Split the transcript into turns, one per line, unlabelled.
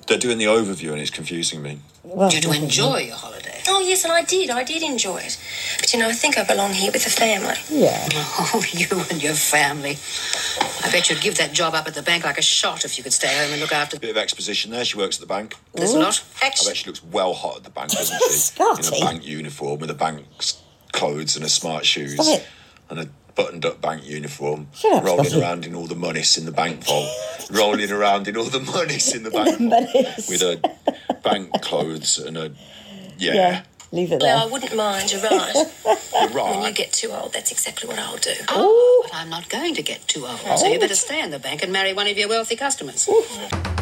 They're doing the overview and it's confusing me.
Well, did you enjoy your holiday?
Oh, yes, and I did enjoy it. But, I think I belong here with the family.
Yeah. Oh, you and your family. I bet you'd give that job up at the bank like a shot if you could stay home and look after...
Bit of exposition there. She works at the bank.
There's a lot.
I bet she looks well hot at the bank, doesn't she?
Scotty.
In a bank uniform with a bank's clothes and her smart shoes. And a buttoned-up bank uniform. Rolling around in all the monies in the bank vault. Rolling around in all the monies in the bank vault. With her bank clothes and a... Yeah.
Leave it there.
Well, I wouldn't mind, you're right.
You're right.
When you get too old, that's exactly what I'll do.
Oh, but I'm not going to get too old, so you better stay in the bank and marry one of your wealthy customers.
Ooh.